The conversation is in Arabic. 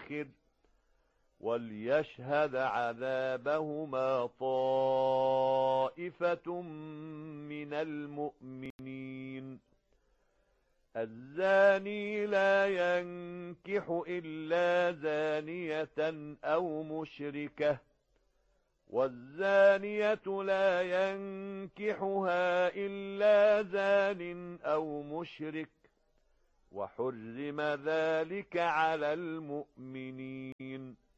الآخر وليشهد عذابهما طائفة من المؤمنين الزاني لا ينكح إلا زانية أو مشركة والزانية لا ينكحها إلا زان أو مشرك وحرم ذلك على المؤمنين